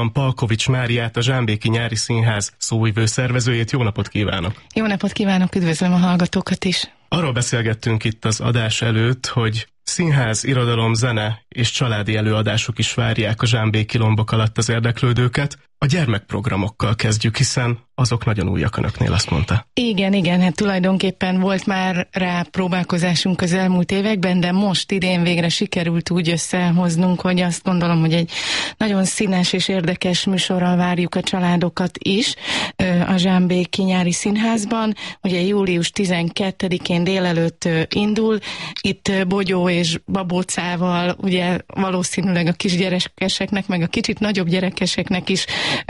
Palkovics Máriát, a Zsámbéki Nyári Színház szóvivő szervezőjét. Jó napot kívánok! Jó napot kívánok, üdvözlöm a hallgatókat is! Arról beszélgettünk itt az adás előtt, hogy színház, irodalom, zene és családi előadások is várják a zsámbéki lombok alatt az érdeklődőket. A gyermekprogramokkal kezdjük, hiszen azok nagyon újak önöknél, azt mondta. Igen, hát tulajdonképpen volt már rá próbálkozásunk az elmúlt években, de most idén végre sikerült úgy összehoznunk, hogy azt gondolom, hogy egy nagyon színes és érdekes műsorral várjuk a családokat is a Zsámbéki Nyári Színházban. Ugye július 12-én délelőtt indul, itt bogyó és babócával, ugye valószínűleg a kisgyerekeseknek, meg a kicsit nagyobb gyerekeseknek is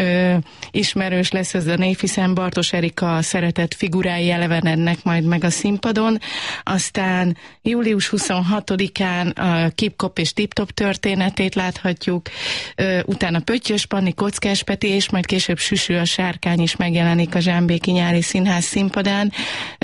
ismerős lesz ez a név, hiszen Bartos Erika szeretett figurái elevenednek majd meg a színpadon. Aztán július 26-án a Kip-Kop és Tip-Top történetét láthatjuk, utána Pöttyös Panni, Kockás Peti, és majd később Süsű a sárkány is megjelenik a Zsámbéki Nyári Színház színpadán.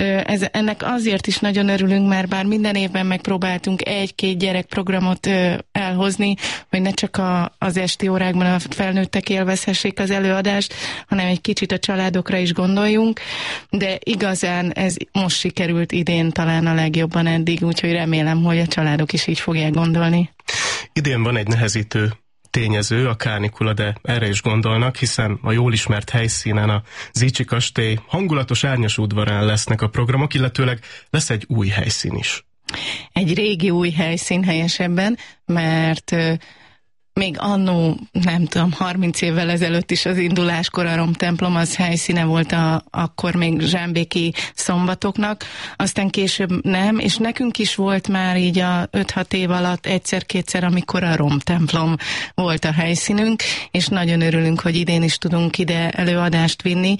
Ennek azért is nagyon örülünk, mert bár minden évben megpróbáltunk egy-két gyerekprogramot elhozni, hogy ne csak az esti órákban a felnőttek élvezhessék az előadást, hanem egy kicsit a családokra is gondoljunk, de igazán ez most sikerült idén talán a legjobban eddig, úgyhogy remélem, hogy a családok is így fogják gondolni. Idén van egy nehezítő tényező, a kánikula, de erre is gondolnak, hiszen a jól ismert helyszínen, a Zichy kastély hangulatos árnyas udvarán lesznek a programok, illetőleg lesz egy új helyszín is. Egy régi új helyszín helyesebben, mert még annó, nem tudom, 30 évvel ezelőtt is az induláskor a romtemplom az helyszíne volt akkor még zsámbéki szombatoknak, aztán később nem, és nekünk is volt már így a 5-6 év alatt egyszer-kétszer, amikor a romtemplom volt a helyszínünk, és nagyon örülünk, hogy idén is tudunk ide előadást vinni,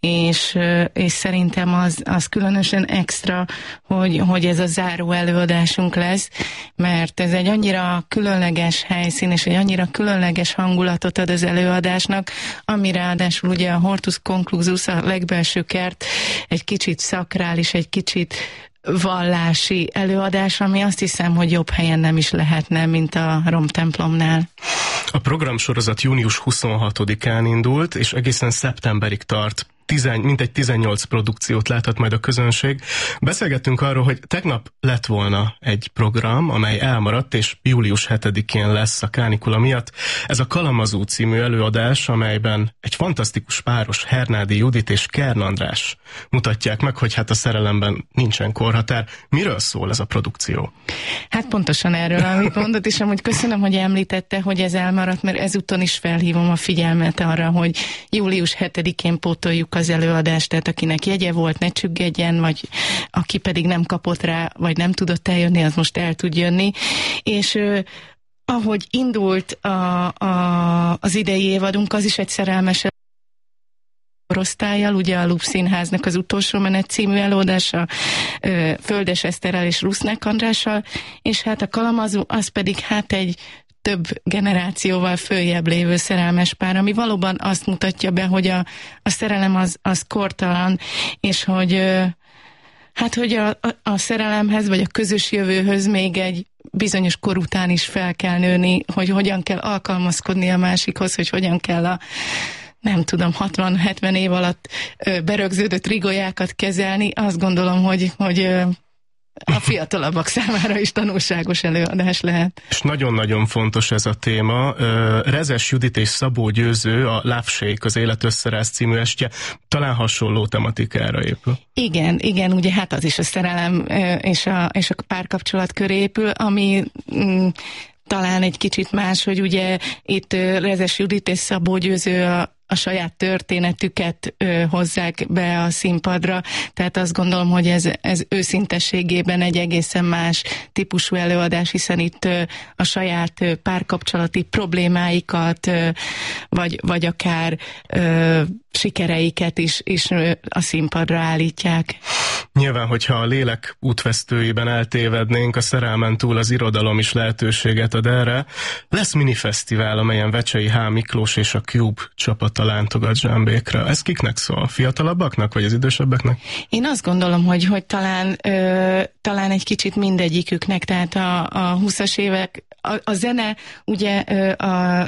és szerintem az különösen extra, hogy ez a záró előadásunk lesz, mert ez egy annyira különleges helyszín, és egy annyira különleges hangulatot ad az előadásnak, ami ráadásul ugye a Hortus Conclusus, a legbelső kert, egy kicsit szakrális, egy kicsit vallási előadás, ami azt hiszem, hogy jobb helyen nem is lehetne, mint a romtemplomnál. A programsorozat június 26-án indult, és egészen szeptemberig tart. Mintegy 18 produkciót láthat majd a közönség. Beszélgettünk arról, hogy tegnap lett volna egy program, amely elmaradt, és július 7-én lesz a kánikula miatt. Ez a Kalamazoo című előadás, amelyben egy fantasztikus páros, Hernádi Judit és Kern András mutatják meg, hogy hát a szerelemben nincsen korhatár. Miről szól ez a produkció? Hát pontosan erről, amit mondott, és amúgy köszönöm, hogy említette, hogy ez elmaradt, mert ezúton is felhívom a figyelmet arra, hogy július 7-én pótoljuk az előadást, tehát akinek jegye volt, ne csüggedjen, vagy aki pedig nem kapott rá, vagy nem tudott eljönni, az most el tud jönni. És ahogy indult az idei évadunk, az is egy szerelmes korosztállyal, ugye a Lup Színháznak az Utolsó menet című előadása, Földes Eszterrel és Rusznek Andrással, és hát a Kalamazoo az pedig hát egy több generációval följebb lévő szerelmes pár, ami valóban azt mutatja be, hogy a szerelem az kortalan, és hogy hát, hogy a szerelemhez, vagy a közös jövőhöz még egy bizonyos kor után is fel kell nőni, hogy hogyan kell alkalmazkodni a másikhoz, hogy hogyan kell a nem tudom, 60-70 év alatt berögződött rigolyákat kezelni. Azt gondolom, hogy a fiatalabbak számára is tanulságos előadás lehet. És nagyon-nagyon fontos ez a téma. Rezes Judit és Szabó Győző, a Love Shake, az Élet összeráz című estje, talán hasonló tematikára épül. Igen, ugye hát az is a szerelem és a párkapcsolat köré épül, ami talán egy kicsit más, hogy ugye itt Rezes Judit és Szabó Győző a saját történetüket hozzák be a színpadra, tehát azt gondolom, hogy ez őszintességében egy egészen más típusú előadás, hiszen itt a saját párkapcsolati problémáikat, vagy akár sikereiket is a színpadra állítják. Nyilván, hogyha a lélek útvesztőiben eltévednénk, a szerelmen túl az irodalom is lehetőséget ad erre. Lesz minifesztivál, amelyen Vecsei H. Miklós és a Cube csapata lántogat Zsámbékra. Ez kiknek szól? Fiatalabbaknak, vagy az idősebbeknek? Én azt gondolom, hogy talán egy kicsit mindegyiküknek, tehát a 20-as évek, a zene ugye a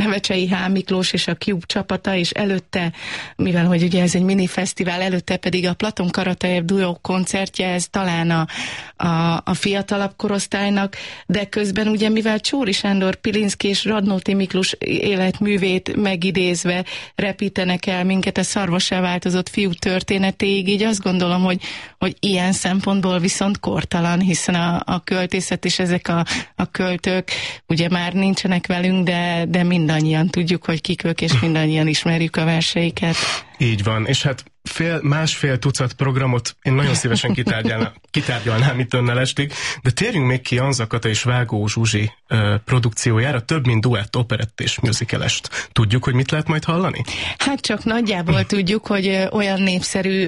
Vecsei H. Miklós és a Cube csapata, és előtte, mivel hogy ugye ez egy mini fesztivál, előtte pedig a Platon Karatajev Duo koncertje, ez talán a fiatalabb korosztálynak, de közben ugye mivel Csóri Sándor, Pilinszky és Radnóti Miklós életművét megidézve repítenek el minket a szarvassá változott fiú történetéig, így azt gondolom, hogy ilyen szempontból viszont kortalan, hiszen a költészet és ezek a költők ugye már nincsenek velünk, de mindannyian tudjuk, hogy kik ők, és mindannyian ismerjük a verseiket. Így van, és hát másfél tucat programot én nagyon szívesen kitárgyalnám itt önnel estig, de térjünk még ki Anza Kata és Vágó Zsuzsi produkciójára, több mint duett, operett és musicalest. Tudjuk, hogy mit lehet majd hallani? Hát csak nagyjából tudjuk, hogy olyan népszerű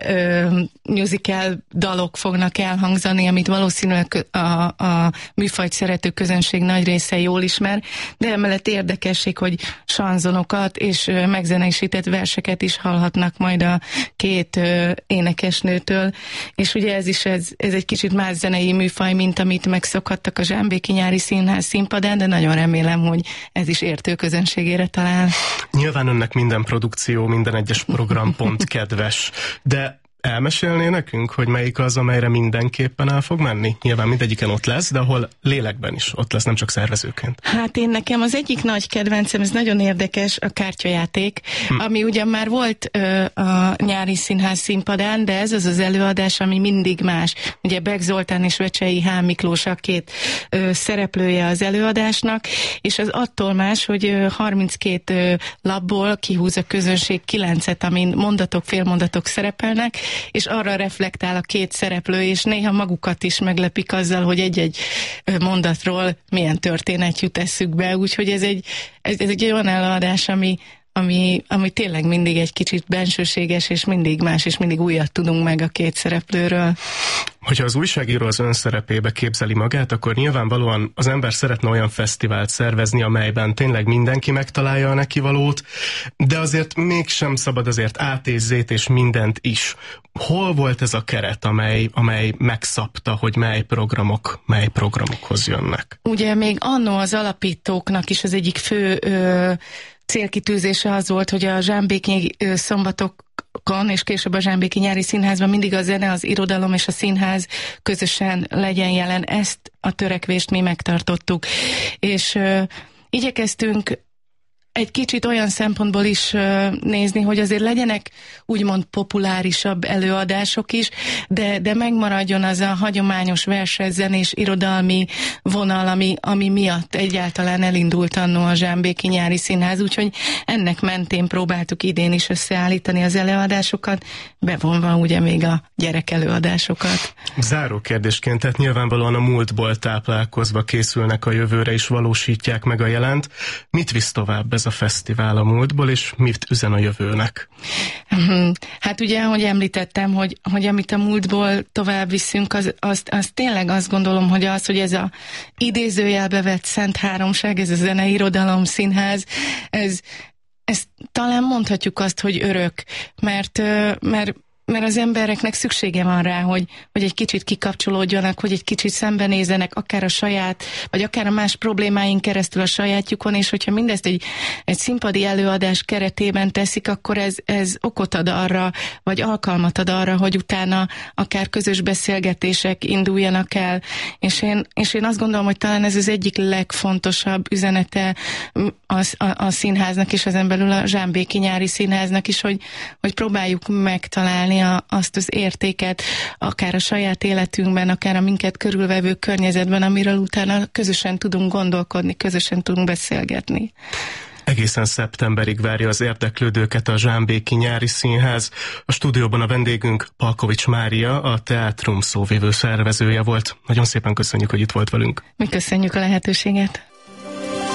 musical dalok fognak elhangzani, amit valószínűleg a műfajt szerető közönség nagy része jól ismer, de emellett érdekesség, hogy sanzonokat és megzenésített verseket is hallhatnak majd a két énekesnőtől, és ugye ez egy kicsit más zenei műfaj, mint amit megszokhattak a Zsámbéki Nyári Színház színpadán, de nagyon remélem, hogy ez is értő közönségére talál. Nyilván önnek minden produkció, minden egyes programpont kedves, de elmesélné nekünk, hogy melyik az, amelyre mindenképpen el fog menni? Nyilván mindegyiken ott lesz, de ahol lélekben is ott lesz, nem csak szervezőként. Hát nekem az egyik nagy kedvencem, ez nagyon érdekes, a kártyajáték, ami ugyan már volt a Nyári Színház színpadán, de ez az előadás, ami mindig más. Ugye Beck Zoltán és Vecsei H. Miklós a két szereplője az előadásnak, és az attól más, hogy 32 labból kihúz a közönség 9-et, amin mondatok, félmondatok szerepelnek, és arra reflektál a két szereplő, és néha magukat is meglepik azzal, hogy egy-egy mondatról milyen történet jut eszükbe, úgyhogy ez egy olyan előadás, ami tényleg mindig egy kicsit bensőséges, és mindig más, és mindig újat tudunk meg a két szereplőről. Hogyha az újságíró az önszerepébe képzeli magát, akkor nyilvánvalóan az ember szeretne olyan fesztivált szervezni, amelyben tényleg mindenki megtalálja a nekivalót, de azért mégsem szabad azért A-t és Z-t és mindent is. Hol volt ez a keret, amely megszabta, hogy mely programokhoz jönnek? Ugye még annó az alapítóknak is az egyik fő célkitűzése az volt, hogy a zsámbéki szombatokon és később a Zsámbéki Nyári Színházban mindig a zene, az irodalom és a színház közösen legyen jelen. Ezt a törekvést mi megtartottuk. És igyekeztünk egy kicsit olyan szempontból is nézni, hogy azért legyenek úgymond populárisabb előadások is, de megmaradjon az a hagyományos versenyzenés irodalmi vonal, ami miatt egyáltalán elindult annó a Zsámbéki Nyári Színház, úgyhogy ennek mentén próbáltuk idén is összeállítani az előadásokat, bevonva ugye még a gyerek előadásokat. Záró kérdésként, tehát nyilvánvalóan a múltból táplálkozva készülnek a jövőre, és valósítják meg a jelent. Mit visz tovább ez a fesztivál a múltból, és mit üzen a jövőnek? Hát ugye, ahogy említettem, hogy amit a múltból tovább viszünk, az tényleg azt gondolom, hogy hogy ez a idézőjelbe vett Szent Háromság, ez a zenei irodalom színház, ez talán mondhatjuk azt, hogy örök, mert az embereknek szüksége van rá, hogy egy kicsit kikapcsolódjanak, hogy egy kicsit szembenézenek akár a saját, vagy akár a más problémáink keresztül a sajátjukon, és hogyha mindezt egy színpadi előadás keretében teszik, akkor ez okot ad arra, vagy alkalmat ad arra, hogy utána akár közös beszélgetések induljanak el. És én azt gondolom, hogy talán ez az egyik legfontosabb üzenete a színháznak, és ezen belül a Zsámbéki Nyári Színháznak is, hogy próbáljuk megtalálni azt az értéket, akár a saját életünkben, akár a minket körülvevő környezetben, amiről utána közösen tudunk gondolkodni, közösen tudunk beszélgetni. Egészen szeptemberig várja az érdeklődőket a Zsámbéki Nyári Színház. A stúdióban a vendégünk Palkovics Mária, a Teátrum szóvivő szervezője volt. Nagyon szépen köszönjük, hogy itt volt velünk. Mi köszönjük a lehetőséget.